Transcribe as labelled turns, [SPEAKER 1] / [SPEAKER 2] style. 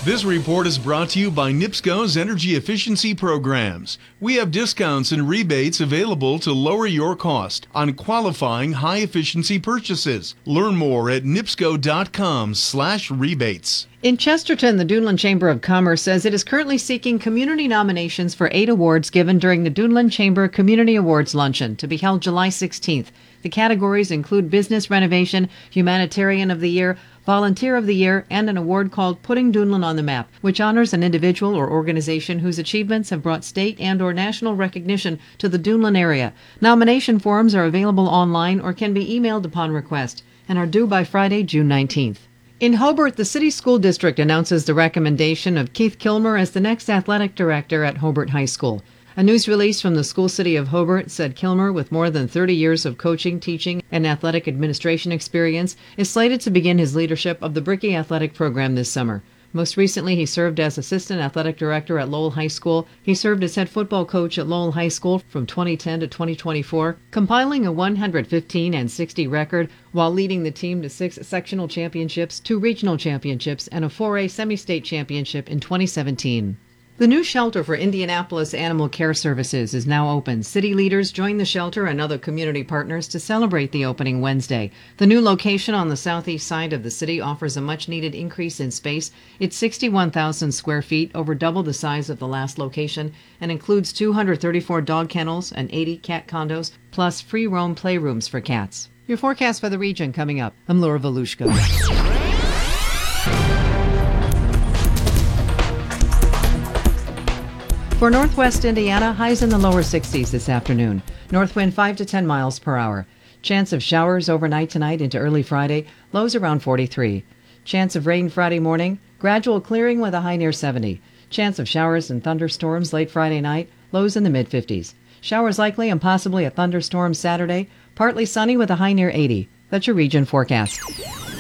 [SPEAKER 1] This report is brought to you by NIPSCO's Energy Efficiency Programs. We have discounts and rebates available to lower your cost on qualifying high-efficiency purchases. Learn more at nipsco.com/rebates.
[SPEAKER 2] In Chesterton, the Duneland Chamber of Commerce says it is currently seeking community nominations for 8 awards given during the Duneland Chamber Community Awards Luncheon to be held July 16th. The categories include Business Renovation, Humanitarian of the Year, Volunteer of the Year, and an award called Putting Duneland on the Map, which honors an individual or organization whose achievements have brought state and or national recognition to the Duneland area. Nomination forms are available online or can be emailed upon request and are due by Friday, June 19th. In Hobart, the City School District announces the recommendation of Keith Kilmer as the next athletic director at Hobart High School. A news release from the school city of Hobart said Kilmer, with more than 30 years of coaching, teaching, and athletic administration experience, is slated to begin his leadership of the Brickey Athletic Program this summer. Most recently, he served as assistant athletic director at Lowell High School. He served as head football coach at Lowell High School from 2010 to 2024, compiling a 115-60 record while leading the team to 6 sectional championships, 2 regional championships, and a 4A semi-state championship in 2017. The new shelter for Indianapolis Animal Care Services is now open. City leaders joined the shelter and other community partners to celebrate the opening Wednesday. The new location on the southeast side of the city offers a much-needed increase in space. It's 61,000 square feet, over double the size of the last location, and includes 234 dog kennels and 80 cat condos, plus free-roam playrooms for cats. Your forecast for the region coming up. I'm Laura Volushko. For northwest Indiana, highs in the lower 60s this afternoon. North wind 5 to 10 miles per hour. Chance of showers overnight tonight into early Friday, lows around 43. Chance of rain Friday morning, gradual clearing with a high near 70. Chance of showers and thunderstorms late Friday night, lows in the mid-50s. Showers likely and possibly a thunderstorm Saturday, partly sunny with a high near 80. That's your region forecast.